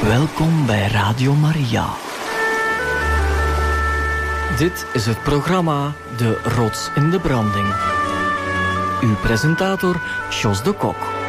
Welkom bij Radio Maria. Dit is het programma De Rots in de Branding. Uw presentator Jos de Kok.